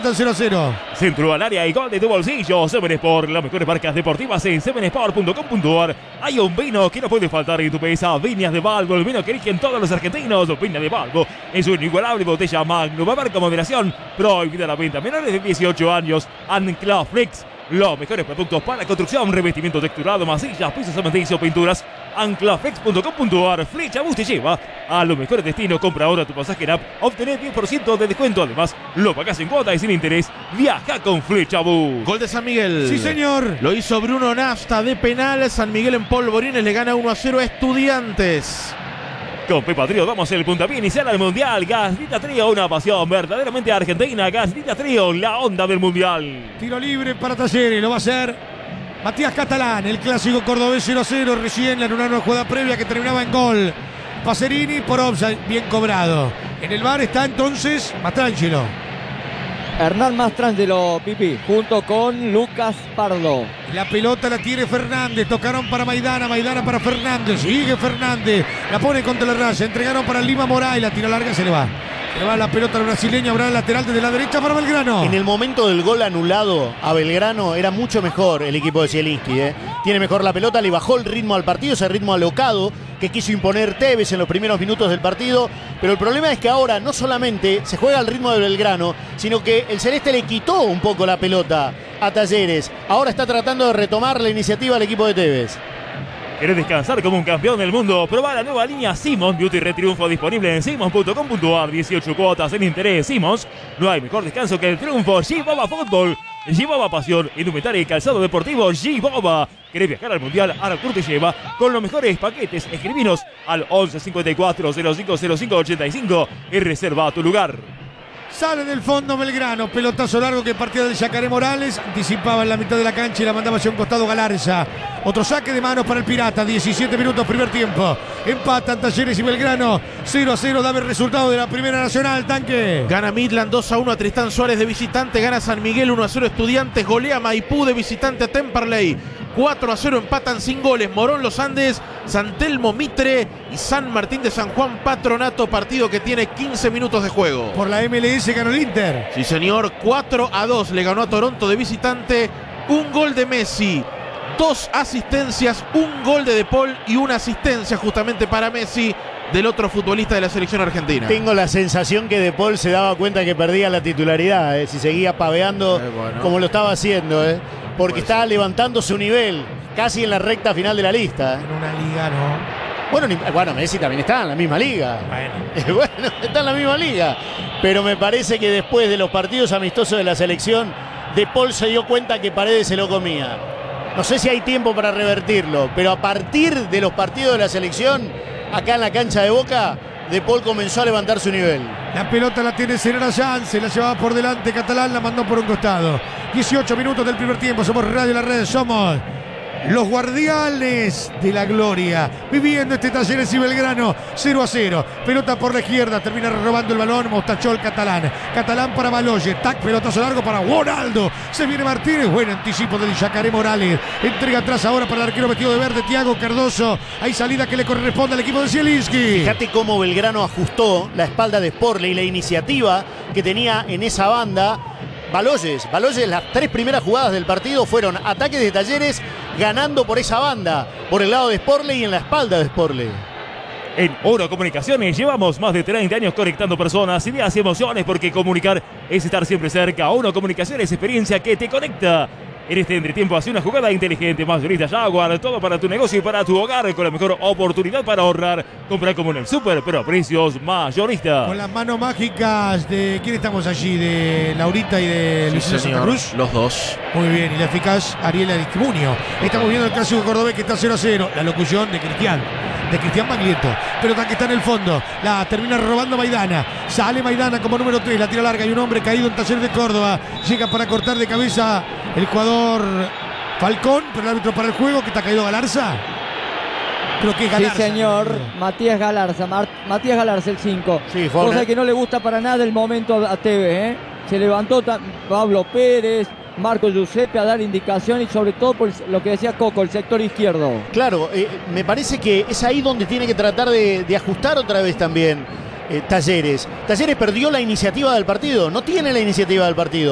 empatan 0-0. Centro al área y gol de tu bolsillo. Seven Sport, las mejores marcas deportivas en sevensport.com.ar. Hay un vino que no puede faltar en tu mesa. Viñas de Balbo, el vino que eligen todos los argentinos. Viña de Balbo es una inigualable botella Magnum. Beber con moderación. Prohibida la venta. Menores de 18 años. Anclaflex. Los mejores productos para construcción, revestimiento texturado, masillas, pisos cementicios, pinturas. Anclaflex.com.ar. Flecha Bus te lleva a los mejores destinos. Compra ahora tu pasaje en app. Obtener 10% de descuento. Además, lo pagás en cuota y sin interés. Viaja con Flecha Bus. Gol de San Miguel. Sí, señor. Lo hizo Bruno Nafta de penal. San Miguel en Polvorines le gana 1-0 a Estudiantes. Con Pepa Trío damos el puntapié inicial al Mundial. Gaslita Trío, una pasión verdaderamente argentina. Gaslita Trío, la onda del Mundial. Tiro libre para Talleres, lo va a hacer Matías Catalán, el clásico cordobés 0-0. Recién la anularon una jugada previa que terminaba en gol. Pacerini por offside, bien cobrado. En el VAR está entonces Mastrangelo. Hernán Mastrangelo, Pipi, junto con Lucas Pardo. La pelota la tiene Fernández, tocaron para Maidana, Maidana para Fernández, sigue Fernández, la pone contra la raya, entregaron para Lima Moray, la tira larga, se le va la pelota al brasileño, habrá el lateral desde la derecha para Belgrano. En el momento del gol anulado a Belgrano era mucho mejor el equipo de Zielinski, Tiene mejor la pelota, le bajó el ritmo al partido, ese ritmo alocado que quiso imponer Tevez en los primeros minutos del partido, pero el problema es que ahora no solamente se juega al ritmo de Belgrano, sino que el Celeste le quitó un poco la pelota a Talleres. Ahora está tratando de retomar la iniciativa al equipo de Tevez. ¿Querés descansar como un campeón del mundo? Probá la nueva línea Simons Beauty Retriunfo, disponible en simons.com.ar. 18 cuotas en interés. Simons, no hay mejor descanso que el triunfo. G-Boba Fútbol, G-Boba Pasión, indumentaria y calzado deportivo G-Boba. ¿Querés viajar al Mundial? Aracur te lleva con los mejores paquetes. Escribinos al 11 54 05 05 85 y reserva tu lugar. Sale del fondo Belgrano, pelotazo largo que partía del Yacaré Morales, anticipaba en la mitad de la cancha y la mandaba hacia un costado Galarza. Otro saque de manos para el Pirata, 17 minutos primer tiempo. Empatan Talleres y Belgrano, 0-0, dame el resultado de la Primera Nacional, Tanque. Gana Midland 2-1 a Tristán Suárez de visitante, gana San Miguel 1-0 Estudiantes, golea Maipú de visitante a Temperley. 4-0 empatan sin goles Morón Los Andes, San Telmo Mitre y San Martín de San Juan Patronato, partido que tiene 15 minutos de juego. Por la MLS ganó el Inter. Sí, señor, 4-2 le ganó a Toronto de visitante, un gol de Messi, 2 asistencias, un gol de Paul y una asistencia justamente para Messi del otro futbolista de la selección argentina. Tengo la sensación que De Paul se daba cuenta que perdía la titularidad, si seguía paveando como lo estaba haciendo, porque está levantando su nivel casi en la recta final de la lista. En una liga, ¿no? Bueno, Messi también está en la misma liga. Bueno, está en la misma liga. Pero me parece que después de los partidos amistosos de la selección, De Paul se dio cuenta que Paredes se lo comía. No sé si hay tiempo para revertirlo, pero a partir de los partidos de la selección, acá en la cancha de Boca, De Paul comenzó a levantar su nivel. La pelota la tiene Serena Sanz, se la llevaba por delante Catalán, la mandó por un costado. 18 minutos del primer tiempo, somos Radio La Red, somos los guardianes de la gloria, viviendo este Talleres y Belgrano, 0-0, pelota por la izquierda, termina robando el balón, Mostachol Catalán, Catalán para Baloye, tac, pelotazo largo para Ronaldo, se viene Martínez, buen anticipo del Yacaré Morales, entrega atrás ahora para el arquero vestido de verde, Thiago Cardoso, hay salida que le corresponde al equipo de Zielinski. Fíjate cómo Belgrano ajustó la espalda de Sporley y la iniciativa que tenía en esa banda. Baloyes, las 3 primeras jugadas del partido fueron ataques de Talleres ganando por esa banda, por el lado de Sporley y en la espalda de Sporley. En Oro Comunicaciones llevamos más de 30 años conectando personas, ideas y emociones, porque comunicar es estar siempre cerca. Oro Comunicaciones, experiencia que te conecta. En este entretiempo hace una jugada inteligente, mayorista Jaguar, todo para tu negocio y para tu hogar, con la mejor oportunidad para ahorrar. Compra como en el súper, pero a precios mayoristas. Con las manos mágicas de... ¿Quién estamos allí? ¿De Laurita y de Luisina Santa Cruz? Los dos. Muy bien, y la eficaz Ariela Distimunio. Estamos viendo el clásico cordobés que está 0-0. La locución de Cristian Baglietto. Pelota que está en el fondo. La termina robando Maidana. Sale Maidana como número 3. La tira larga. Hay un hombre caído en Talleres de Córdoba. Llega para cortar de cabeza el jugador Falcón. Pero el árbitro para el juego, que está caído Galarza. Creo que es Galarza. Sí, señor. Matías Galarza. Matías Galarza, el 5. Sí, cosa que no le gusta para nada el momento a Tevez. Se levantó Pablo Pérez, Marco Giuseppe a dar indicación y sobre todo por lo que decía Coco, el sector izquierdo. Claro, me parece que es ahí donde tiene que tratar de ajustar otra vez también Talleres. Talleres perdió la iniciativa del partido, no tiene la iniciativa del partido.